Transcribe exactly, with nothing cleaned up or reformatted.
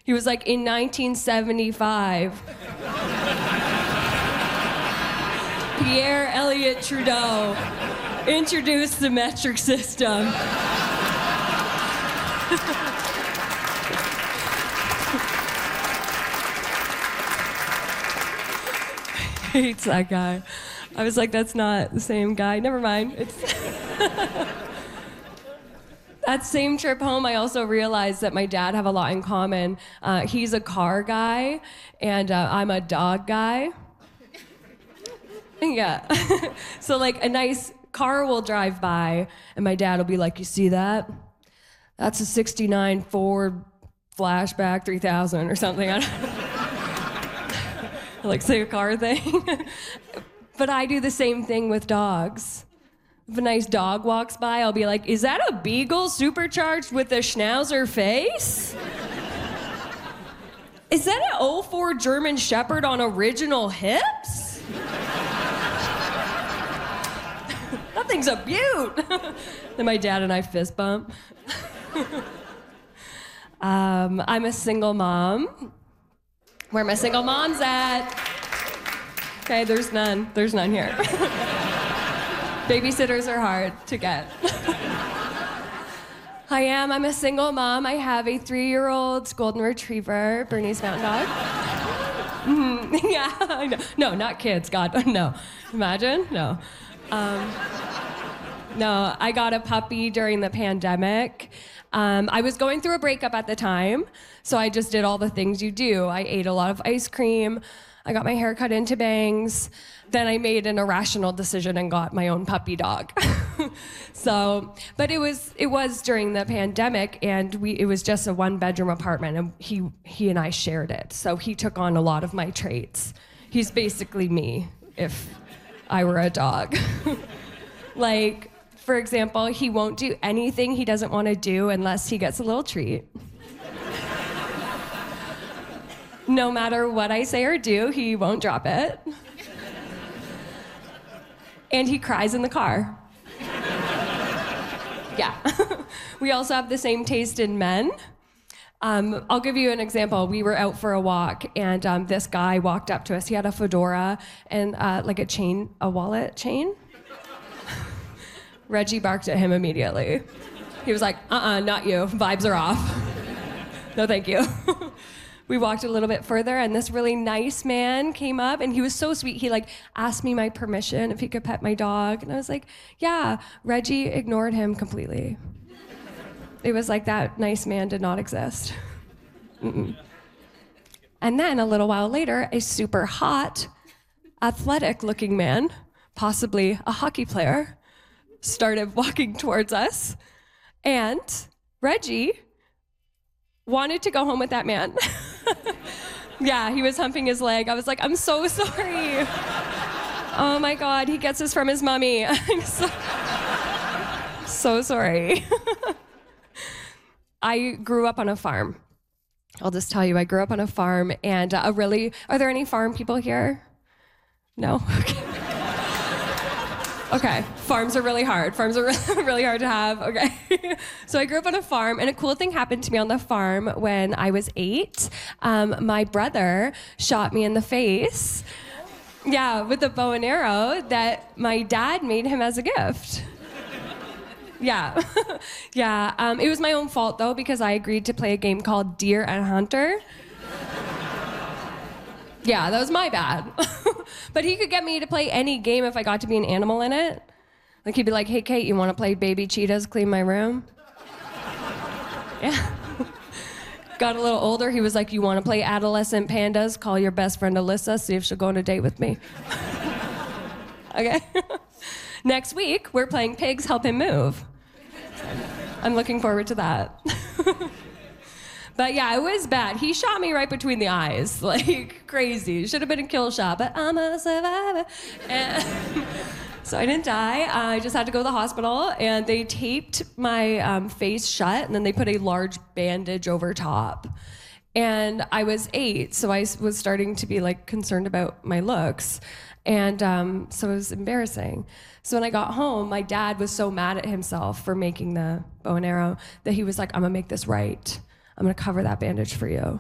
He was like, in nineteen seventy-five, Pierre Elliott Trudeau introduced the metric system. Hates that guy. I was like, that's not the same guy. Never mind. It's That same trip home, I also realized that my dad have a lot in common. Uh, he's a car guy, and uh, I'm a dog guy. Yeah. So like a nice car will drive by, and my dad will be like, you see that? That's a sixty-nine Ford Flashback three thousand or something. I don't like say a car thing. But I do the same thing with dogs. If a nice dog walks by, I'll be like, is that a beagle supercharged with a schnauzer face? Is that an oh four German Shepherd on original hips? That thing's a beaut. Then my dad and I fist bump. um, I'm a single mom. Where my single mom's at? Okay, there's none. There's none here. Babysitters are hard to get. I am. I'm a single mom. I have a three-year-old golden retriever, Bernese Mountain Dog. Mm, yeah, I know. No, not kids. God, no. Imagine? No. Um, no, I got a puppy during the pandemic. Um, I was going through a breakup at the time, so I just did all the things you do. I ate a lot of ice cream. I got my hair cut into bangs. Then I made an irrational decision and got my own puppy dog. So, but it was it was during the pandemic, and we it was just a one bedroom apartment, and he he and I shared it. So he took on a lot of my traits. He's basically me if I were a dog. Like, for example, he won't do anything he doesn't want to do unless he gets a little treat. No matter what I say or do, he won't drop it. And he cries in the car. Yeah. We also have the same taste in men. Um, I'll give you an example. We were out for a walk, and um, this guy walked up to us. He had a fedora and uh, like a chain, a wallet chain. Reggie barked at him immediately. He was like, uh-uh, not you. Vibes are off. No, thank you. We walked a little bit further, and this really nice man came up, and he was so sweet. He like asked me my permission if he could pet my dog, and I was like, yeah. Reggie ignored him completely. It was like that nice man did not exist. Mm-mm. And then a little while later, a super hot, athletic-looking man, possibly a hockey player, started walking towards us, and Reggie wanted to go home with that man. Yeah, he was humping his leg. I was like, I'm so sorry. Oh my God, he gets this from his mommy. I'm so, so sorry. I grew up on a farm. I'll just tell you, I grew up on a farm, and uh, a really, are there any farm people here? No? Okay. Okay, farms are really hard. Farms are really, really hard to have, okay? So I grew up on a farm, and a cool thing happened to me on the farm when I was eight. Um, my brother shot me in the face, yeah, with a bow and arrow that my dad made him as a gift. Yeah, yeah. Um, it was my own fault, though, because I agreed to play a game called Deer and Hunter. Yeah, that was my bad. But he could get me to play any game if I got to be an animal in it. Like, he'd be like, hey, Kate, you want to play baby cheetahs clean my room? Yeah. Got a little older, he was like, you want to play adolescent pandas? Call your best friend Alyssa, see if she'll go on a date with me. Okay. Next week, we're playing Pigs Help Him Move. I'm looking forward to that. But yeah, it was bad. He shot me right between the eyes, like crazy. Should have been a kill shot, but I'm a survivor. And so I didn't die. I just had to go to the hospital, and they taped my um, face shut, and then they put a large bandage over top. And I was eight, so I was starting to be like concerned about my looks. And um, so it was embarrassing. So when I got home, my dad was so mad at himself for making the bow and arrow that he was like, I'm gonna make this right. I'm gonna cover that bandage for you.